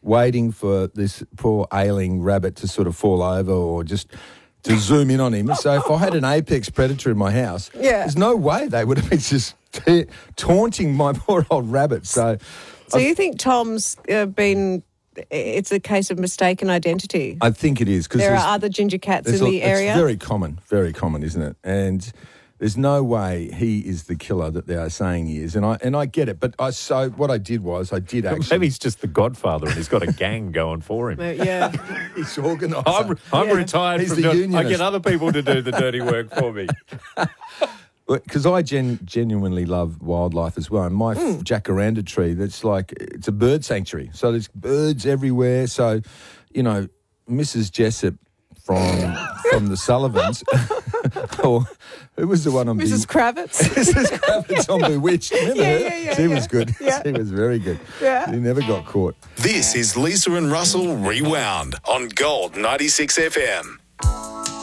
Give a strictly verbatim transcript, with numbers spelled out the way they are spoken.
waiting for this poor ailing rabbit to sort of fall over or just to zoom in on him. So if I had an apex predator in my house, Yeah. there's no way they would have been just ta- taunting my poor old rabbit. So, So I, you think Tom's uh, been... It's a case of mistaken identity? I think it is. 'Cause there there's- are other ginger cats there's in a- the area? It's very common, very common, isn't it? And there's no way he is the killer that they are saying he is. And I and I get it. But I so what I did was I did actually... Maybe he's just the Godfather and he's got a gang going for him. Uh, yeah. He's organised. I'm, I'm Yeah. retired He's from the doing, I unionist. get other people to do the dirty work for me. Because I gen- genuinely love wildlife as well. And my Mm. f- jacaranda tree, that's like, it's a bird sanctuary. So there's birds everywhere. So, you know, Missus Jessup from from the Sullivans, or who was the one on Missus Be- Kravitz? Missus Kravitz on Bewitched. Remember Yeah, her? yeah, yeah, She yeah. was good. Yeah. She was very good. Yeah. She never got caught. This is Lisa and Russell Rewound on Gold ninety-six F M.